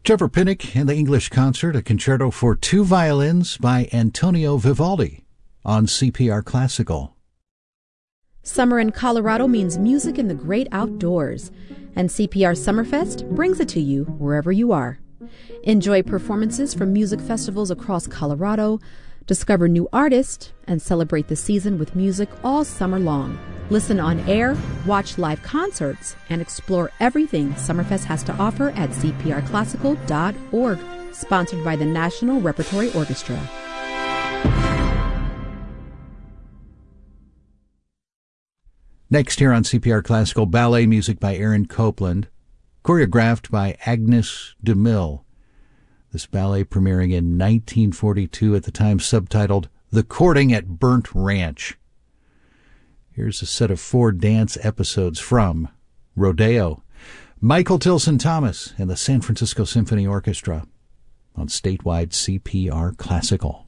Trevor Pinnock and the English Concert, a concerto for two violins by Antonio Vivaldi on CPR Classical. Summer in Colorado means music in the great outdoors, and CPR Summerfest brings it to you wherever you are. Enjoy performances from music festivals across Colorado, discover new artists, and celebrate the season with music all summer long. Listen on air, watch live concerts, and explore everything Summerfest has to offer at cprclassical.org, sponsored by the National Repertory Orchestra. Next here on CPR Classical, ballet music by Aaron Copland, choreographed by Agnes DeMille. This ballet premiering in 1942, at the time subtitled The Courting at Burnt Ranch. Here's a set of 4 dance episodes from Rodeo. Michael Tilson Thomas and the San Francisco Symphony Orchestra on statewide CPR Classical.